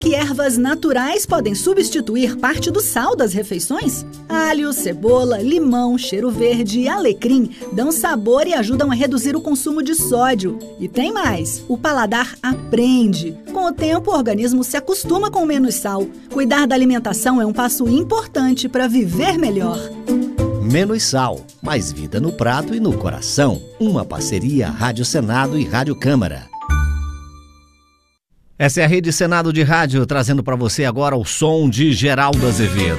Que ervas naturais podem substituir parte do sal das refeições? Alho, cebola, limão, cheiro verde e alecrim dão sabor e ajudam a reduzir o consumo de sódio. E tem mais, o paladar aprende. Com o tempo, o organismo se acostuma com menos sal. Cuidar da alimentação é um passo importante para viver melhor. Menos sal, mais vida no prato e no coração. Uma parceria Rádio Senado e Rádio Câmara. Essa é a Rede Senado de Rádio, trazendo para você agora o som de Geraldo Azevedo.